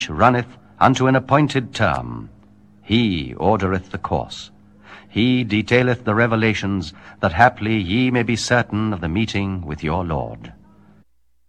runneth unto an appointed term. He ordereth the course. He detaileth the revelations, that haply ye may be certain of the meeting with your Lord.